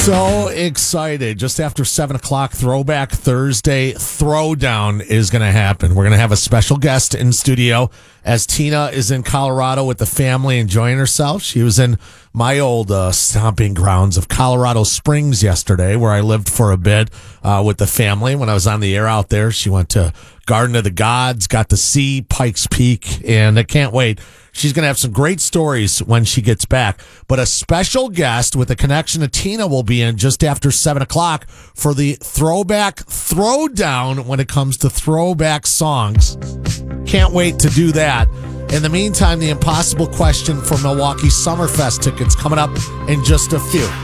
So excited. Just after 7 o'clock, Throwback Thursday Throwdown is going to happen. We're going to have a special guest in studio as Tina is in Colorado with the family enjoying herself. She was in my old stomping grounds of Colorado Springs yesterday, where I lived for a bit with the family. When I was on the air out there, she went to Garden of the Gods, got to see Pikes Peak, and I can't wait. She's going to have some great stories when she gets back. But a special guest with a connection to Tina will be in just after 7 o'clock for the Throwback Throwdown when it comes to throwback songs. Can't wait to do that. In the meantime, the impossible question for Milwaukee Summerfest tickets coming up in just a few.